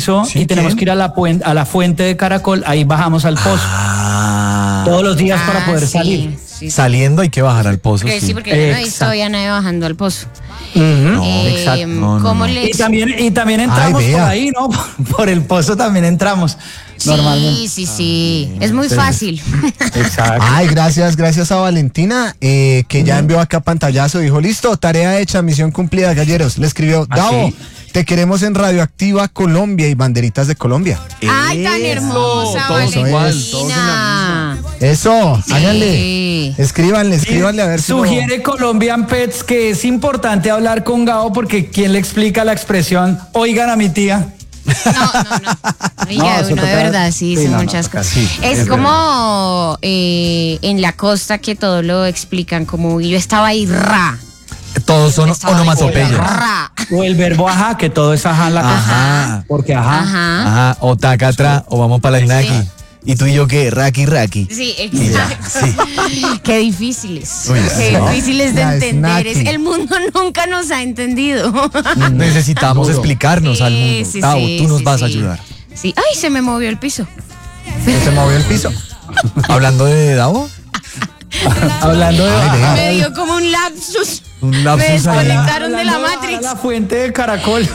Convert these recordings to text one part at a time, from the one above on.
piso y tenemos que ir a la fuente de Caracol, ahí bajamos al pozo. Todos los días para poder salir. Sí. Saliendo hay que bajar al pozo. Sí, porque yo no he visto a nadie bajando al pozo. Exacto. ¿Cómo Y también entramos por ahí, ¿no? Por el pozo también entramos. Normalmente. Sí. Es muy fácil. Exacto. Ay, gracias a Valentina, que ya envió acá pantallazo. Dijo, listo, tarea hecha, misión cumplida, galleros. Le escribió, Davo, te queremos en Radioactiva Colombia y banderitas de Colombia. Ay, tan hermosa, todos Valentina. Eso, háganle. Escríbanle a ver si Sugiere Colombian Pets que es importante hablar con Gabo porque ¿quién le explica la expresión oigan a mi tía? No. Oiga, uno de verdad sí dice muchas cosas. Sí, es como en la costa que todo lo explican como yo estaba ahí, todos son onomatopeyas. O el verbo ajá, que todo es ajá en la costa. Porque ajá. O tacatra, o vamos para la Inaki. Sí. ¿Y tú y yo qué? Raki. Sí, exacto. Sí. Qué difíciles. Qué difíciles de entender. El mundo nunca nos ha entendido. Necesitamos explicarnos al mundo. Davo, tú nos vas a ayudar. Sí. Ay, se me movió el piso. ¿Se movió el piso? ¿Hablando de Davo? Me dio como un lapsus. Un lapsus. Me desconectaron de la Matrix. La fuente de Caracol.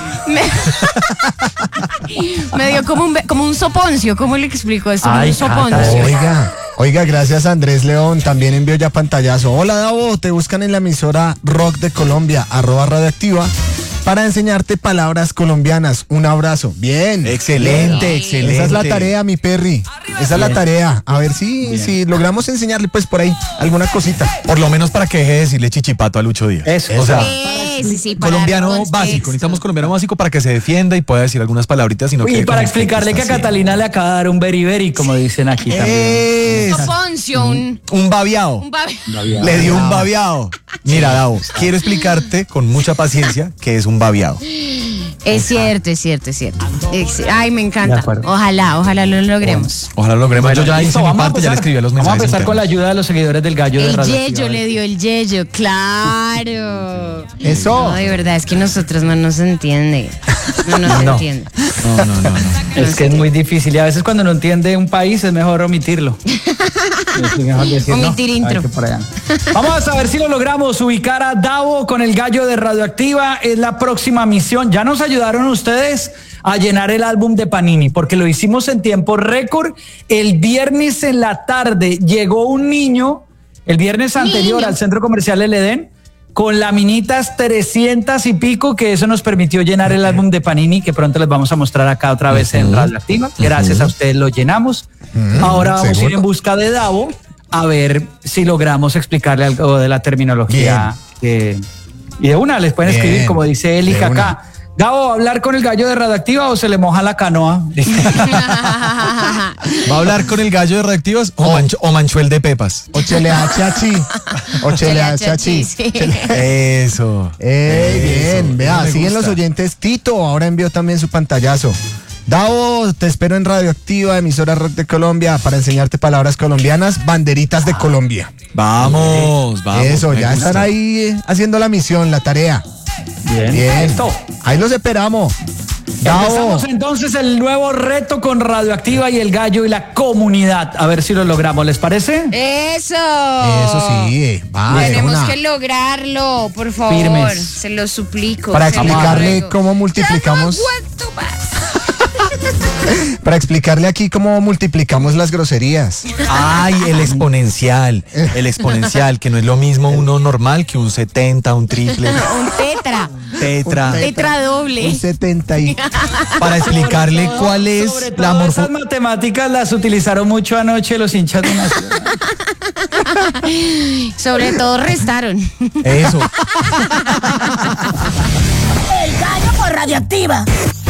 Me dio como un soponcio. ¿Cómo le explico esto? Un soponcio. Oiga, gracias a Andrés León. También envió ya pantallazo. Hola, Davo. Te buscan en la emisora Rock de Colombia, @radioactiva, para enseñarte palabras colombianas. Un abrazo. Bien. Excelente. Esa es la tarea, mi perri. Esa es la tarea. A ver si logramos enseñarle pues por ahí alguna cosita. Por lo menos para que deje de decirle chichipato a Lucho Díaz. Eso. O sea, sí, colombiano básico. Necesitamos colombiano básico para que se defienda y pueda decir algunas palabritas. Y para explicarle que a Catalina le acaba de dar un beriberi, como dicen aquí también. Un soponcio, un babiao. Le dio un babiao. Mira, Davo, quiero explicarte con mucha paciencia qué es un babiao. Es cierto. Ay, me encanta. Ojalá lo logremos. Ojalá lo logremos. Yo ya hice mi parte, ya le escribí a los mensajes. Vamos a empezar con la ayuda de los seguidores del Gallo de Radio. El Yeyo le dio el Yeyo, claro. Eso. No, de verdad, es que nosotros no nos entiende. No nos entiende. No. Es que es muy difícil y a veces cuando no entiende un país es mejor omitirlo. Es mejor decir, omitir intro. Vamos a saber si lo logramos ubicar a Davo con el Gallo de Radioactiva. Es la próxima misión. Ya nos ayudaron ustedes a llenar el álbum de Panini porque lo hicimos en tiempo récord. El viernes en la tarde llegó un niño, el viernes anterior al Centro Comercial El Edén, con laminitas 300 y pico, que eso nos permitió llenar el álbum de Panini, que pronto les vamos a mostrar acá otra vez en Radioactiva. Gracias a ustedes lo llenamos. Ahora vamos a ir en busca de Davo a ver si logramos explicarle algo de la terminología. Y de una les pueden escribir, como dice Eli acá. Gabo, ¿hablar con el Gallo de Radioactiva o se le moja la canoa? ¿Va a hablar con el Gallo de Radioactivas o manchó el de Pepas? O chelea chachi. Sí. Eso. Bien, vea, siguen los oyentes. Tito ahora envió también su pantallazo. Davo, te espero en Radioactiva, emisora Rock de Colombia, para enseñarte palabras colombianas, banderitas de Colombia. Vamos. Eso, ya están ahí haciendo la misión, la tarea. Bien. Listo. Ahí los esperamos. Empezamos entonces el nuevo reto con Radioactiva y el Gallo y la comunidad. A ver si lo logramos, ¿les parece? Eso sí. Tenemos que lograrlo, por favor. Firmes. Se lo suplico. Para explicarle cómo multiplicamos. Ya no aguanto más. Para explicarle aquí cómo multiplicamos las groserías. Ay, el exponencial, que no es lo mismo uno normal que un 70, un triple. Un tetra doble. Un 70 y... Para explicarle cuál es la morfología. Esas matemáticas las utilizaron mucho anoche los hinchas de Nacional. Sobre todo restaron. Eso. El Gallo por Radioactiva.